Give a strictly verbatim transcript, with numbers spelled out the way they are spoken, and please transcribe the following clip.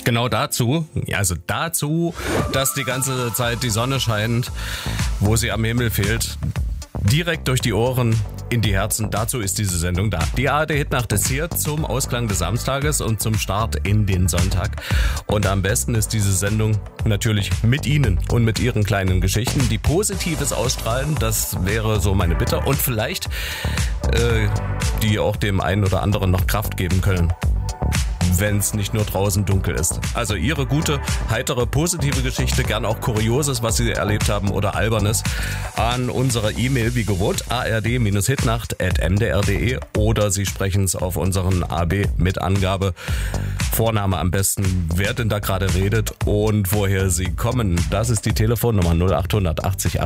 Genau dazu, also dazu, dass die ganze Zeit die Sonne scheint, wo sie am Himmel fehlt, direkt durch die Ohren in die Herzen. Dazu ist diese Sendung da. Die A R D-Hitnacht ist hier zum Ausklang des Samstages und zum Start in den Sonntag. Und am besten ist diese Sendung natürlich mit Ihnen und mit Ihren kleinen Geschichten, die Positives ausstrahlen. Das wäre so meine Bitte. Und vielleicht, äh, die auch dem einen oder anderen noch Kraft geben können, wenn es nicht nur draußen dunkel ist. Also Ihre gute, heitere, positive Geschichte, gern auch Kurioses, was Sie erlebt haben oder Albernes, an unsere E-Mail wie gewohnt, a r d hitnacht at m d r punkt d e, oder Sie sprechen es auf unseren A B mit Angabe, Vorname am besten, wer denn da gerade redet und woher Sie kommen. Das ist die Telefonnummer null acht achtzig